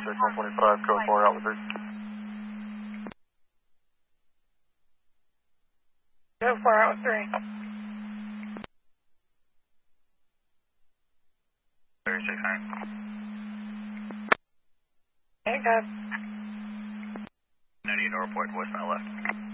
36 125, code 4, out with 3. Code 4, out with 3. 36-9. Okay, good. 98 Northport, voicemail left.